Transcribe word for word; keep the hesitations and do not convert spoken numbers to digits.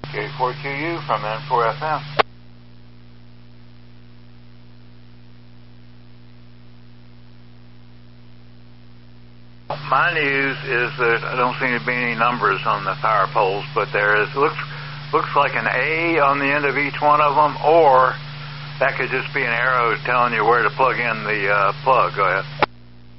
K four Q U from N four F M. My news is that I don't seem to be any numbers on the fire poles, but there is looks looks like an A on the end of each one of them, or that could just be an arrow telling you where to plug in the uh, plug. Go ahead.